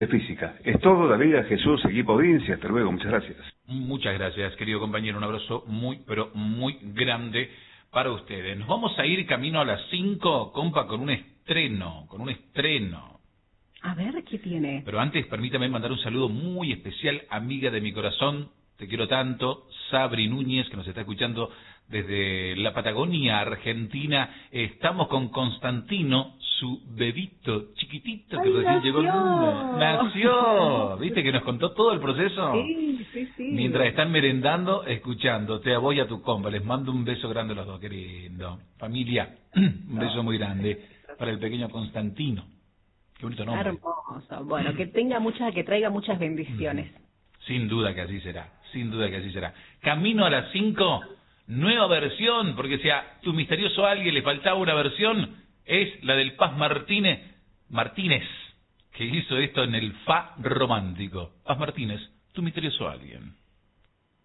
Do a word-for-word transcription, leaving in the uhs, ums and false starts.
de física. Es todo, David, Jesús, equipo audiencia. Hasta luego, muchas gracias. Muchas gracias, querido compañero. Un abrazo muy, pero muy grande para ustedes. Nos vamos a ir camino a las cinco, compa, con un estreno, con un estreno. A ver, ¿qué tiene? Pero antes, permítame mandar un saludo muy especial, amiga de mi corazón, te quiero tanto, Sabri Núñez, que nos está escuchando desde la Patagonia Argentina. Estamos con Constantino, su bebito chiquitito que ¡Ay, recién nació! llegó al mundo. ¡Nació! ¿Viste que nos contó todo el proceso? Sí, sí, sí. Mientras están merendando, escuchándote a vos y a tu compa. Les mando un beso grande a los dos, querido. Familia, un beso muy grande para el pequeño Constantino. Qué bonito nombre. Hermoso. Bueno, que tenga muchas, que traiga muchas bendiciones. Sin duda que así será, sin duda que así será. Camino a las cinco, nueva versión, porque si a tu misterioso alguien le faltaba una versión, es la del Paz Martínez, Martínez, que hizo esto en el Fa romántico. Paz Martínez, tu misterioso alguien.